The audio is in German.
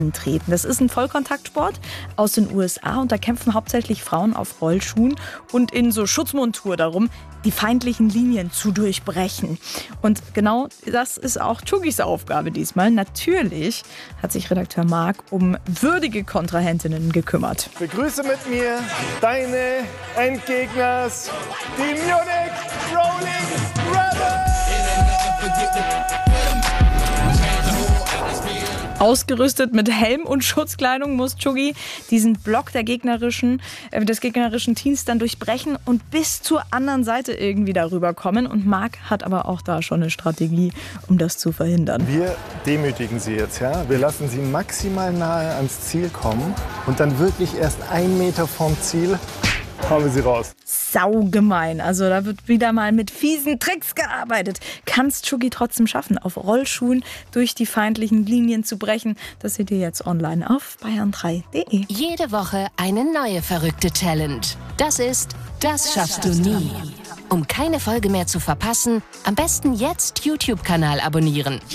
treten. Das ist ein Vollkontaktsport aus den USA und da kämpfen hauptsächlich Frauen auf Rollschuhen und in so Schutzmontur darum, die feindlichen Linien zu durchbrechen. Und genau das ist auch Tschugis Aufgabe diesmal. Natürlich hat sich Redakteur Marc um würdige Kontrahentinnen gekümmert. Begrüße mit mir deine Endgegners, die Munich Rolling Rebels! Ausgerüstet mit Helm und Schutzkleidung muss Tschuggi diesen Block des gegnerischen Teams dann durchbrechen und bis zur anderen Seite irgendwie darüber kommen. Und Marc hat aber auch da schon eine Strategie, um das zu verhindern. Wir demütigen sie jetzt, ja? Wir lassen sie maximal nahe ans Ziel kommen und dann wirklich erst 1 Meter vom Ziel hauen wir sie raus. Saugemein. Also da wird wieder mal mit fiesen Tricks gearbeitet. Kann es Tschuggi trotzdem schaffen, auf Rollschuhen durch die feindlichen Linien zu brechen? Das seht ihr jetzt online auf bayern3.de. Jede Woche eine neue verrückte Challenge. Das ist Das schaffst du nie. Um keine Folge mehr zu verpassen, am besten jetzt YouTube-Kanal abonnieren.